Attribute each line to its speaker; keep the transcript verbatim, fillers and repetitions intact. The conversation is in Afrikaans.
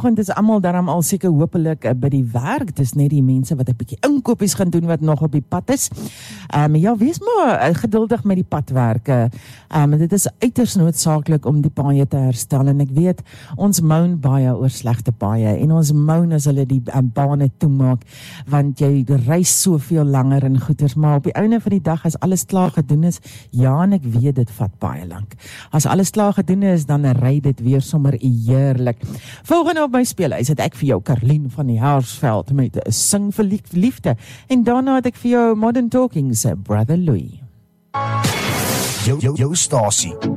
Speaker 1: vanoggend is almal daarom al seker hopelik uh, by die werk. Dis net die mense wat 'n bietjie inkopies gaan doen wat nog op die pad is. Um, ja, wees maar uh, geduldig met die padwerke. Um, dit is uiters noodsaaklik om die paaie te herstel en ek weet, ons moan baie oor slegte paaie en ons moan as hulle die um, bane toemaak, want jy reis soveel langer en goeders, maar op die einde van die dag as alles klaar gedoen is, ja, en ek weet dit vat baie lank. As alles klaar gedoen is, dan ry dit weer sommer heerlik. Volgende op my speellys het ek vir jou Karlien van die Haarsveld met 'n Sing vir Liefde en daarna het ek vir jou Modern Talking se Brother Louis.
Speaker 2: Jou, jou, jou stasie